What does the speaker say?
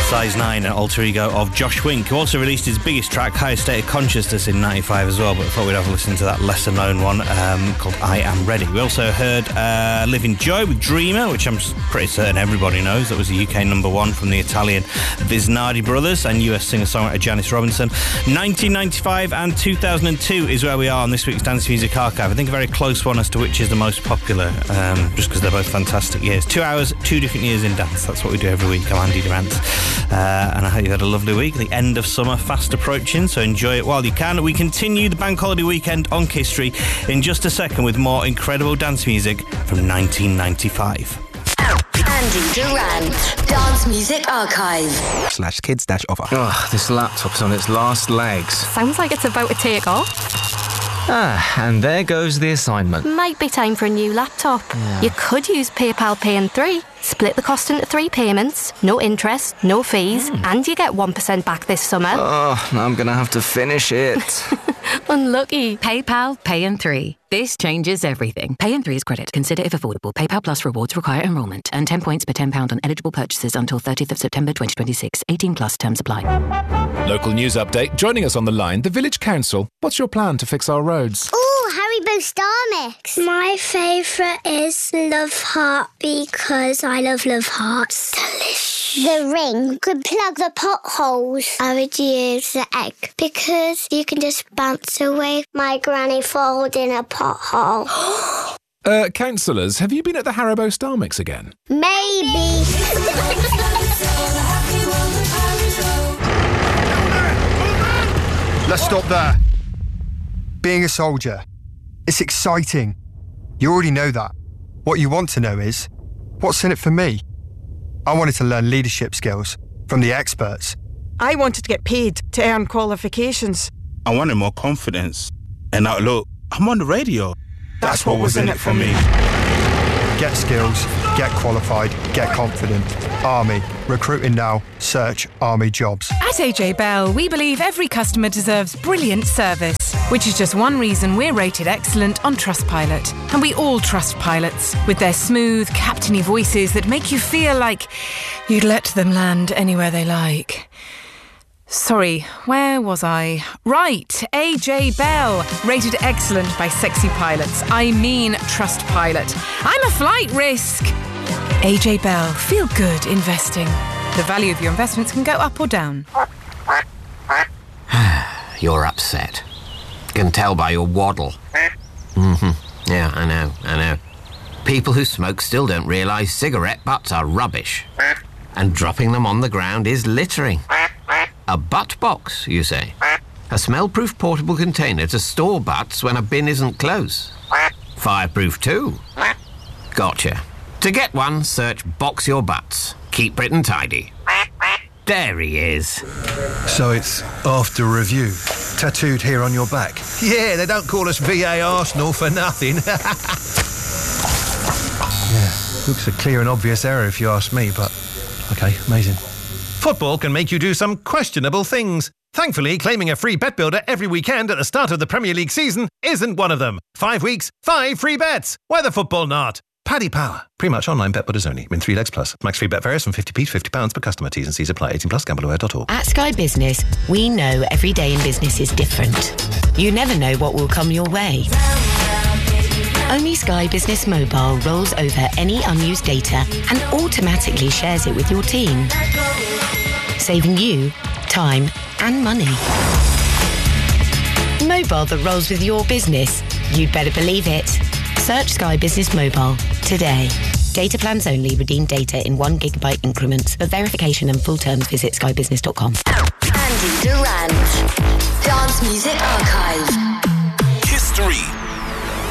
Size 9, an alter ego of Josh Wink, who also released his biggest track, Higher State of Consciousness, in 95 as well, but I thought we'd have a listen to that lesser-known one called I Am Ready. We also heard Living Joy with Dreamer, which I'm pretty certain everybody knows. That was the UK number one from the Italian Visnardi brothers and US singer-songwriter Janice Robinson. 1995 and 2002 is where we are on this week's Dance Music Archive. I think a very close one as to which is the most popular, just because they're both fantastic years. 2 hours, 2 different years in dance. That's what we do every week. I'm Andy Durant. And I hope you had a lovely week. The end of summer fast approaching, so enjoy it while you can. We continue the bank holiday weekend on Kiss Street in just a second with more incredible dance music from 1995. Andy Durant, Dance Music Archive. /kids-offer. Oh, this laptop's on its last legs. Sounds like it's about to take off. And there goes the assignment. Might be time for a new laptop. Yeah. You could use PayPal Pay in 3. Split the cost into 3 payments, no interest, no fees, and you get 1% back this summer. Oh, now I'm going to have to finish it. Unlucky. PayPal Pay in 3. This changes everything. Pay in 3 is credit. Consider if affordable. PayPal Plus rewards require enrolment. Earn 10 points per £10 on eligible purchases until 30th of September 2026. 18 plus terms apply. Local news update. Joining us on the line, the Village Council. What's your plan to fix our roads? Haribo Star Mix. My favourite is Love Heart because I love Hearts. Delicious. The ring could plug the potholes. I would use the egg because you can just bounce away my granny falls in a pothole. Councillors, have you been at the Haribo Star Mix again? Maybe. Let's stop there. Being a soldier, it's exciting. You already know that. What you want to know is, what's in it for me? I wanted to learn leadership skills from the experts. I wanted to get paid to earn qualifications. I wanted more confidence. And now look, I'm on the radio. That's what was in it for me. Get skills, get qualified, get confident. Army. Recruiting now. Search Army jobs. At AJ Bell, we believe every customer deserves brilliant service, which is just one reason we're rated excellent on Trustpilot. And we all trust pilots, with their smooth, captainy voices that make you feel like you'd let them land anywhere they like. Sorry, where was I? Right, AJ Bell, rated excellent by sexy pilots. I mean Trustpilot. I'm a flight risk. AJ Bell, feel good investing. The value of your investments can go up or down. You're upset. Can tell by your waddle. Yeah, I know. People who smoke still don't realise cigarette butts are rubbish. And dropping them on the ground is littering. A butt box, you say? A smell-proof portable container to store butts when a bin isn't close. Fireproof too. Gotcha. To get one, search Box Your Butts. Keep Britain tidy. There he is. So it's after review. Tattooed here on your back. Yeah, they don't call us VA Arsenal for nothing. Yeah, looks a clear and obvious error if you ask me, but okay, amazing. Football can make you do some questionable things. Thankfully, claiming a free bet builder every weekend at the start of the Premier League season isn't one of them. 5 weeks, 5 free bets. Why the football not? Paddy Power. Pre-match online bet builders only. Win 3 legs plus. Max free bet varies from 50p to £50 per customer. T's and C's apply. 18 plus gambleware.org. At Sky Business, we know every day in business is different. You never know what will come your way. Only Sky Business Mobile rolls over any unused data and automatically shares it with your team, saving you time and money. Mobile that rolls with your business. You'd better believe it. Search Sky Business Mobile today. Data plans only. Redeem data in 1 gigabyte increments. For verification and full terms, visit skybusiness.com. Andy Durant, Dance Music Archive. History.